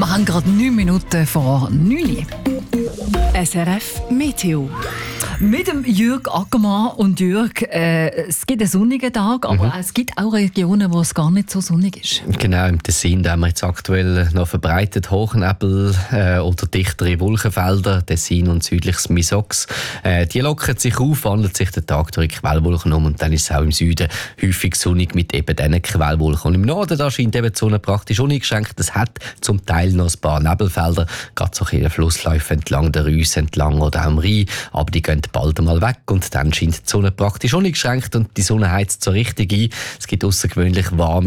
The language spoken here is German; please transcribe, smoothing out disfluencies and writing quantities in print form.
Wir haben gerade 9 Minuten vor 9 Uhr. SRF Meteo. Mit dem Jürg Ackermann und Jürg, es gibt einen sonnigen Tag, aber es gibt auch Regionen, wo es gar nicht so sonnig ist. Genau, im Tessin haben wir jetzt aktuell noch verbreitet Hochnebel oder dichtere Wolkenfelder, Tessin und südliches Misox. Die lockern sich auf, wandelt sich der Tag durch Quellwolken um und dann ist es auch im Süden häufig sonnig mit eben diesen Quellwolken. Und im Norden da scheint eben die Sonne praktisch uneingeschränkt. Es hat zum Teil noch ein paar Nebelfelder, gerade so in den Flussläufen entlang der Reuss entlang oder auch am Rhein, aber die gehen bald einmal weg und dann scheint die Sonne praktisch uneingeschränkt und die Sonne heizt so richtig ein. Es gibt außergewöhnlich warme